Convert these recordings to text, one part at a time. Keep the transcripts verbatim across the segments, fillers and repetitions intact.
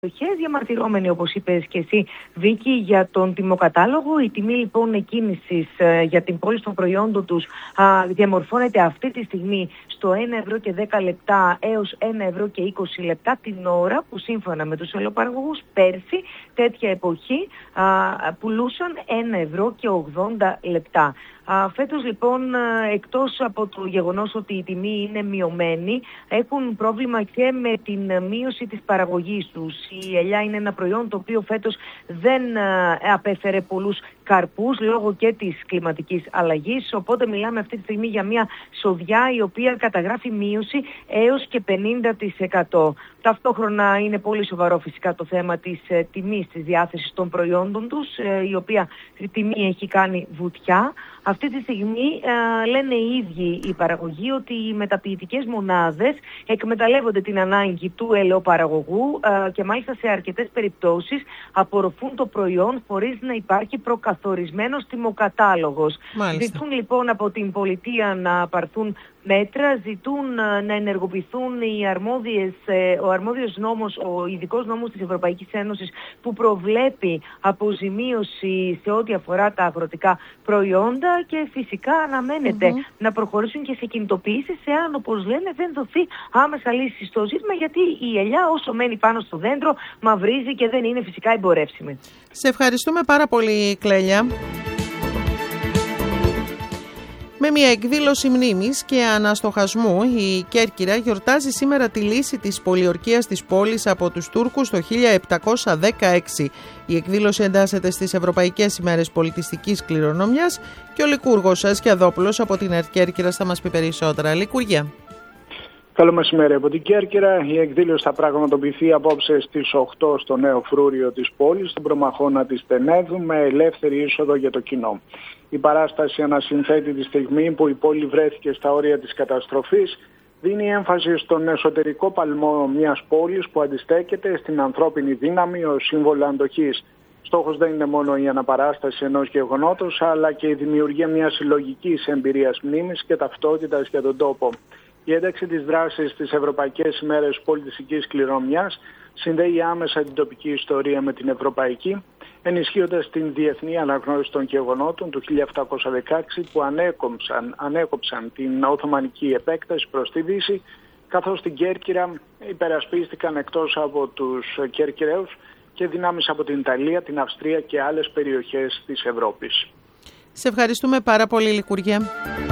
διαμαρτυρόμενοι, όπως είπες και εσύ, Βίκη, για τον τιμοκατάλογο. Η τιμή λοιπόν εκκίνησης ε, για την πώληση των προϊόντων τους α, διαμορφώνεται αυτή τη στιγμή στο ένα ευρώ και δέκα λεπτά έως ένα ευρώ και είκοσι λεπτά την ώρα, που σύμφωνα με τους ελαιοπαραγωγούς πέρσι τέτοια εποχή α, πουλούσαν ένα ευρώ και ογδόντα λεπτά. Α, φέτος λοιπόν, εκτός από το γεγονός ότι η τιμή είναι μειωμένη, έχουν πρόβλημα και με την μείωση της παραγωγής τους. Η ελιά είναι ένα προϊόν το οποίο φέτος δεν α, απέφερε πολλούς καρπούς λόγω και της κλιματικής αλλαγής, οπότε μιλάμε αυτή τη στιγμή για μια σοδιά η οποία καταγράφει μείωση έως και πενήντα τοις εκατό. Ταυτόχρονα είναι πολύ σοβαρό φυσικά το θέμα της ε, τιμής, της διάθεσης των προϊόντων τους, ε, η οποία η τιμή έχει κάνει βουτιά. Αυτή τη στιγμή ε, λένε οι ίδιοι οι παραγωγοί ότι οι μεταποιητικές μονάδες εκμεταλλεύονται την ανάγκη του ελαιοπαραγωγού ε, και μάλιστα σε αρκετές περιπτώσεις απορροφούν το προϊόν χωρίς να υπάρχει προκαθορισμένος τιμοκατάλογος. Μάλιστα. Ζητούν λοιπόν από την πολιτεία να πάρθουν μέτρα, ζητούν να ενεργοποιηθούν οι αρμόδιες, ο αρμόδιος νόμος, ο ειδικός νόμος της Ευρωπαϊκής Ένωσης που προβλέπει αποζημίωση σε ό,τι αφορά τα αγροτικά προϊόντα και φυσικά αναμένεται mm-hmm. να προχωρήσουν και σε κινητοποιήσεις εάν, όπως λένε, δεν δοθεί άμεσα λύση στο ζήτημα, γιατί η ελιά όσο μένει πάνω στο δέντρο μαυρίζει και δεν είναι φυσικά εμπορεύσιμη. Σε ευχαριστούμε πάρα πολύ, Κλέλια. Με μια εκδήλωση μνήμης και αναστοχασμού, η Κέρκυρα γιορτάζει σήμερα τη λύση της πολιορκίας της πόλης από τους Τούρκους το χίλια επτακόσια δεκαέξι. Η εκδήλωση εντάσσεται στις Ευρωπαϊκές ημέρες πολιτιστικής κληρονομιάς και ο Λικούργος Ασκιαδόπουλος από την ΕΡΤ Κέρκυρας θα μας πει περισσότερα. Λικουργία. Καλό μεσημέρι από την Κέρκυρα. Η εκδήλωση θα πραγματοποιηθεί απόψε στις οκτώ στο νέο φρούριο της πόλης, στον προμαχώνα της Τενέδου, με ελεύθερη είσοδο για το κοινό. Η παράσταση ανασυνθέτει τη στιγμή που η πόλη βρέθηκε στα όρια της καταστροφής, δίνει έμφαση στον εσωτερικό παλμό μιας πόλης που αντιστέκεται στην ανθρώπινη δύναμη ως σύμβολο αντοχής. Στόχος δεν είναι μόνο η αναπαράσταση ενός γεγονότος, αλλά και η δημιουργία μιας συλλογικής εμπειρίας μνήμης και ταυτότητας για τον τόπο. Η ένταξη της δράσης στις Ευρωπαϊκές ημέρες πολιτιστικής κληρονομιάς συνδέει άμεσα την τοπική ιστορία με την ευρωπαϊκή, ενισχύοντας την διεθνή αναγνώριση των γεγονότων του χίλια επτακόσια δεκαέξι που ανέκοψαν, ανέκοψαν την Οθωμανική επέκταση προς τη Δύση, καθώς στην Κέρκυρα υπερασπίστηκαν εκτός από τους Κέρκυραίους και δυνάμεις από την Ιταλία, την Αυστρία και άλλες περιοχές της Ευρώπης. Σε ευχαριστούμε πάρα πολύ, Λικουργία.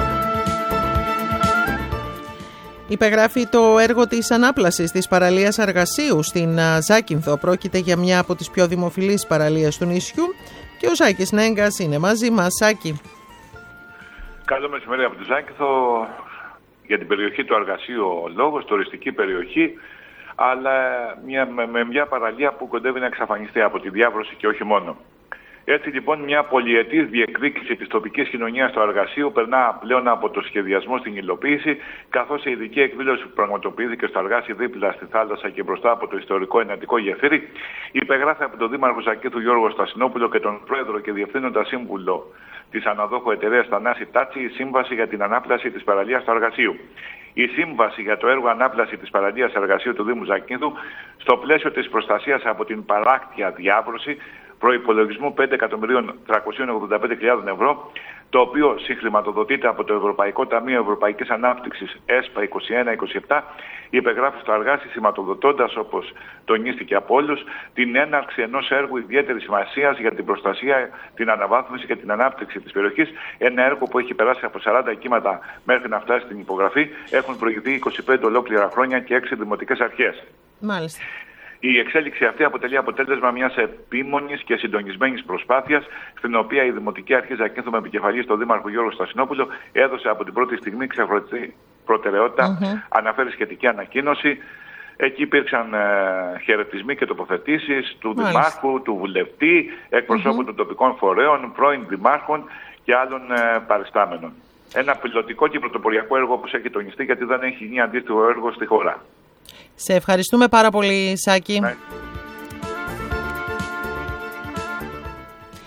Υπεγράφει το έργο της ανάπλασης της παραλίας Αργασίου στην Ζάκυνθο. Πρόκειται για μια από τις πιο δημοφιλείς παραλίες του νησιού και ο Σάκης Νέγκας είναι μαζί μας. Σάκη. Καλό μεσημέρι από τη Ζάκυνθο. Για την περιοχή του Αργασίου ο λόγος, τουριστική περιοχή, αλλά μια, με, με μια παραλία που κοντεύει να εξαφανιστεί από τη διάβρωση και όχι μόνο. Έτσι λοιπόν μια πολυετής διεκδίκηση της τοπικής κοινωνίας του Αργασίου περνά πλέον από το σχεδιασμό στην υλοποίηση, καθώς η ειδική εκδήλωση που πραγματοποιήθηκε στο Αργάσι δίπλα στη θάλασσα και μπροστά από το ιστορικό εναντικό γεφύρι υπεγράφει από τον Δήμαρχο Ζακύνθου Γιώργο Στασινόπουλο και τον Πρόεδρο και Διευθύνοντα Σύμβουλο της αναδόχου εταιρείας Θανάση Τάτσι η σύμβαση για την ανάπλαση της παραλίας του Αργασίου. Η σύμβαση για το έργο ανάπλαση της παραλίας Αργασίου του Δήμου Ζακύνθου στο πλαίσιο της προστασίας από την παράκτια διάβρωση προϋπολογισμού πέντε εκατομμυρίων τριακόσιες ογδόντα πέντε χιλιάδες ευρώ, το οποίο συγχρηματοδοτείται από το Ευρωπαϊκό Ταμείο Ευρωπαϊκής Ανάπτυξης ΕΣΠΑ είκοσι ένα είκοσι επτά, υπεγράφει στο Αργάσι σηματοδοτώντας, όπως τονίστηκε από όλους, την έναρξη ενός έργου ιδιαίτερης σημασίας για την προστασία, την αναβάθμιση και την ανάπτυξη της περιοχής. Ένα έργο που έχει περάσει από σαράντα κύματα μέχρι να φτάσει στην υπογραφή. Έχουν προηγηθεί είκοσι πέντε ολόκληρα χρόνια και έξι δημοτικές αρχές. Μάλιστα. Η εξέλιξη αυτή αποτελεί αποτέλεσμα μιας επίμονης και συντονισμένης προσπάθειας, στην οποία η Δημοτική Αρχή Ζακύνθου με επικεφαλή στον Δήμαρχο Γιώργο Στασινόπουλο έδωσε από την πρώτη στιγμή ξεχωριστή προτεραιότητα, mm-hmm. αναφέρει σχετική ανακοίνωση. Εκεί υπήρξαν ε, χαιρετισμοί και τοποθετήσεις του Μάλιστα. Δημάρχου, του βουλευτή, εκπροσώπου mm-hmm. των τοπικών φορέων, πρώην δημάρχων και άλλων ε, παριστάμενων. Ένα πιλωτικό και πρωτοποριακό έργο, όπως έχει τονιστεί, γιατί δεν έχει γίνει αντίστοιχο έργο στη χώρα. Σε ευχαριστούμε πάρα πολύ, Σάκη. Ναι.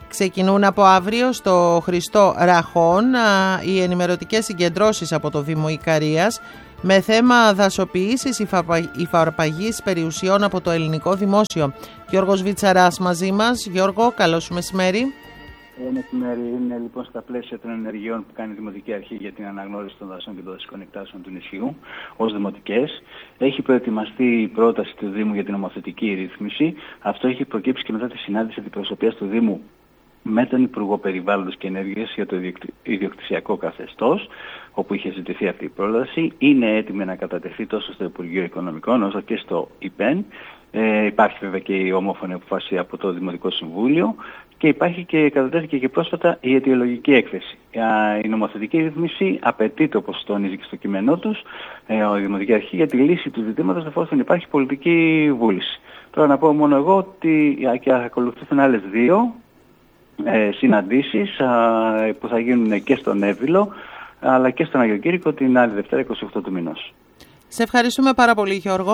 Ξεκινούν από αύριο στο Χριστό Ραχών οι ενημερωτικές συγκεντρώσεις από το Δήμο Ικαρίας με θέμα δασοποιήσεις υφαρπαγής περιουσιών από το ελληνικό δημόσιο. Γιώργος Βιτσαράς μαζί μας. Γιώργο, καλό σου μεσημέρι. Το μεσημέρι είναι λοιπόν στα πλαίσια των ενεργειών που κάνει η Δημοτική Αρχή για την αναγνώριση των δασών και των δασικών εκτάσεων του νησιού ως δημοτικές. Έχει προετοιμαστεί η πρόταση του Δήμου για την νομοθετική ρύθμιση. Αυτό έχει προκύψει και μετά τη συνάντηση αντιπροσωπείας του Δήμου με τον Υπουργό Περιβάλλοντος και Ενέργειας για το ιδιοκτησιακό καθεστώς, όπου είχε ζητηθεί αυτή η πρόταση. Είναι έτοιμη να κατατεθεί τόσο στο Υπουργείο Οικονομικών όσο και στο ΙΠΕΝ. Ε, υπάρχει βέβαια και η ομόφωνη αποφάση από το Δημοτικό Συμβούλιο και υπάρχει και κατατέθηκε και πρόσφατα η αιτιολογική έκθεση. Η νομοθετική ρύθμιση απαιτείται, όπως τονίζει και στο κείμενό τους, η Δημοτική Αρχή για τη λύση του ζητήματος εφόσον υπάρχει πολιτική βούληση. Τώρα να πω μόνο εγώ ότι και ακολουθούν άλλες δύο ε, συναντήσεις α, που θα γίνουν και στον Εύβυλο αλλά και στον Άγιο Κήρυκο την άλλη Δευτέρα είκοσι οκτώ του μηνός. Σε ευχαριστούμε πάρα πολύ, Γιώργο.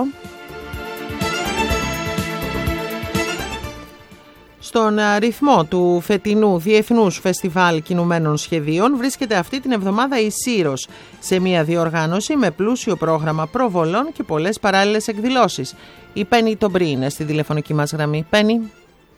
Στον ρυθμό του φετινού Διεθνούς Φεστιβάλ Κινουμένων Σχεδίων βρίσκεται αυτή την εβδομάδα η Σύρος, σε μια διοργάνωση με πλούσιο πρόγραμμα προβολών και πολλές παράλληλες εκδηλώσεις. Η Πέννη Τομπρή είναι στη τηλεφωνική μας γραμμή. Πέννη.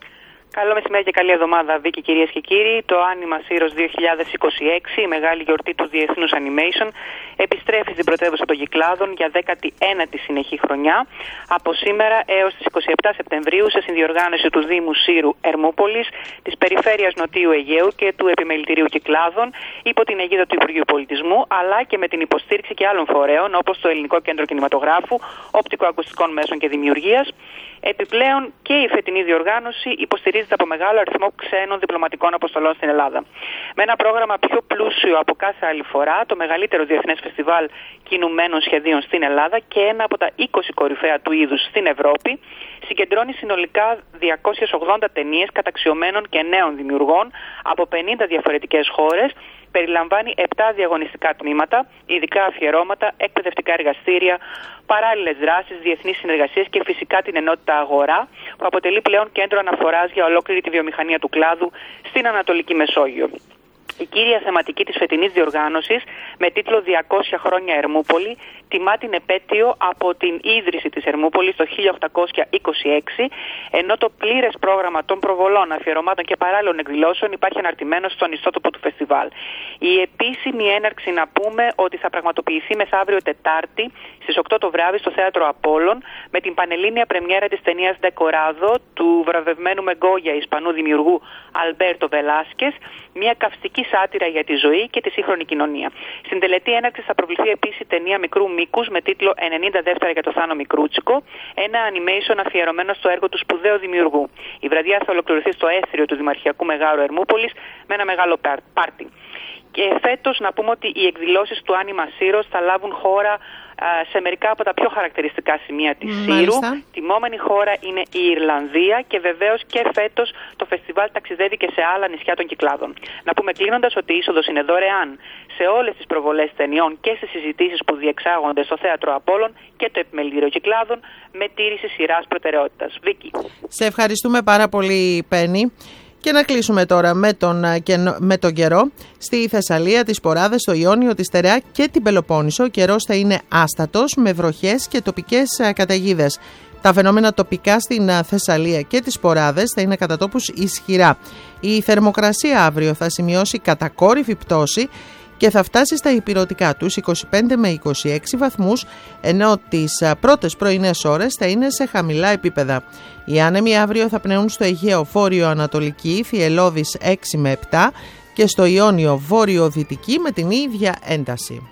Καλό μεσημέρι και καλή εβδομάδα, Βίκη, κυρίες και κύριοι. Το Άνιμα Σύρος δύο χιλιάδες είκοσι έξι, η μεγάλη γιορτή του Διεθνούς Animation, επιστρέφει στην πρωτεύουσα των Κυκλάδων για δέκατη ένατη συνεχή χρονιά, από σήμερα έως τις είκοσι επτά Σεπτεμβρίου, σε συνδιοργάνωση του Δήμου Σύρου Ερμούπολης, της Περιφέρειας Νοτιού Αιγαίου και του Επιμελητηρίου Κυκλάδων, υπό την αιγίδα του Υπουργείου Πολιτισμού, αλλά και με την υποστήριξη και άλλων φορέων, όπως το Ελληνικό Κέντρο Κινηματογράφου, Οπτικοακουστικών Μέσων και Δημιουργίας. Επιπλέον και η φετινή διοργάνωση υποστηρίζεται από μεγάλο αριθμό ξένων διπλωματικών αποστολών στην Ελλάδα. Με ένα πρόγραμμα πιο πλούσιο από κάθε άλλη φορά, το μεγαλύτερο διεθνές φεστιβάλ κινουμένων σχεδίων στην Ελλάδα και ένα από τα είκοσι κορυφαία του είδους στην Ευρώπη, συγκεντρώνει συνολικά διακόσιες ογδόντα ταινίες καταξιωμένων και νέων δημιουργών από πενήντα διαφορετικές χώρες. Περιλαμβάνει επτά διαγωνιστικά τμήματα, ειδικά αφιερώματα, εκπαιδευτικά εργαστήρια, παράλληλες δράσεις, διεθνείς συνεργασίες και φυσικά την ενότητα Αγορά, που αποτελεί πλέον κέντρο αναφοράς για ολόκληρη τη βιομηχανία του κλάδου στην Ανατολική Μεσόγειο. Η κύρια θεματική της φετινής διοργάνωσης, με τίτλο διακόσια χρόνια Ερμούπολη, τιμά την επέτειο από την ίδρυση της Ερμούπολης το χίλια οκτακόσια είκοσι έξι, ενώ το πλήρες πρόγραμμα των προβολών, αφιερωμάτων και παράλληλων εκδηλώσεων υπάρχει αναρτημένο στον ιστότοπο του φεστιβάλ. Η επίσημη έναρξη, να πούμε, ότι θα πραγματοποιηθεί μεθαύριο Τετάρτη στις οκτώ το βράδυ στο Θέατρο Απόλλων, με την πανελλήνια πρεμιέρα της ταινίας Ντεκοράδο του βραβευμένου με Γκόγια Ισπανού δημιουργού Αλμπέρτο Βελάσκες, μια καυστική σάτυρα για τη ζωή και τη σύγχρονη κοινωνία. Στην τελετή έναρξης θα προβληθεί επίσης η ταινία μικρού μήκους με τίτλο ενενήντα δεύτερα για το Θάνο Μικρούτσικο, ένα animation αφιερωμένο στο έργο του σπουδαίου δημιουργού. Η βραδιά θα ολοκληρωθεί στο έθριο του Δημαρχιακού Μεγάρου Ερμούπολης με ένα μεγάλο πάρτι. Και φέτος να πούμε ότι οι εκδηλώσεις του Άνιμα Σύρος θα λάβουν χώρα σε μερικά από τα πιο χαρακτηριστικά σημεία της Σύρου. Τιμόμενη χώρα είναι η Ιρλανδία και βεβαίως και φέτος το φεστιβάλ ταξιδεύει και σε άλλα νησιά των Κυκλάδων. Να πούμε κλείνοντας ότι η είσοδος είναι δωρεάν σε όλες τις προβολές ταινιών και στις συζητήσεις που διεξάγονται στο Θέατρο Απόλλων και το Επιμελητήριο Κυκλάδων, με τήρηση σειράς προτεραιότητας. Βίκη. Σε ευχαριστούμε πάρα πολύ, Πέννη. Και να κλείσουμε τώρα με τον, με τον καιρό. Στη Θεσσαλία, τις Ποράδες, στο Ιόνιο, τη Στερεά και την Πελοπόννησο ο καιρός θα είναι άστατος με βροχές και τοπικές καταιγίδες. Τα φαινόμενα τοπικά στην Θεσσαλία και τις Ποράδες θα είναι κατά τόπους ισχυρά. Η θερμοκρασία αύριο θα σημειώσει κατακόρυφη πτώση και θα φτάσει στα ηπειρωτικά τους είκοσι πέντε με είκοσι έξι βαθμούς, ενώ τις πρώτες πρωινές ώρες θα είναι σε χαμηλά επίπεδα. Οι άνεμοι αύριο θα πνέουν στο Αιγαίο βόρειο-ανατολική, θυελλώδης έξι με επτά και στο Ιόνιο βόρειο-δυτική με την ίδια ένταση.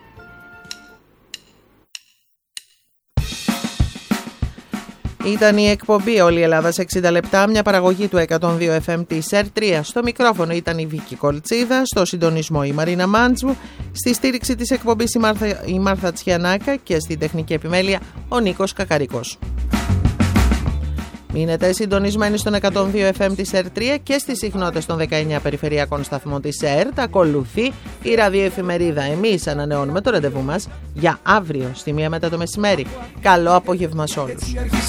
Ήταν η εκπομπή Όλη η Ελλάδα σε εξήντα λεπτά, μια παραγωγή του εκατόν δύο εφ εμ της ΕΡ τρία. Στο μικρόφωνο ήταν η Βίκη Κολτσίδα, στο συντονισμό η Μαρίνα Μάντζου, στη στήριξη της εκπομπής η Μάρθα, η Μάρθα Τσιανάκα και στη τεχνική επιμέλεια ο Νίκος Κακαρικός. Μείνετε συντονισμένοι στον εκατόν δύο εφ εμ της ΕΡ τρία και στις συχνότητες των δεκαεννιά περιφερειακών σταθμών της ΕΡΤ. Ακολουθεί η ραδιοεφημερίδα. Εμείς ανανεώνουμε το ραντεβού μας για αύριο στη μία μετά το μεσημέρι. Καλό απόγευμα σε όλους.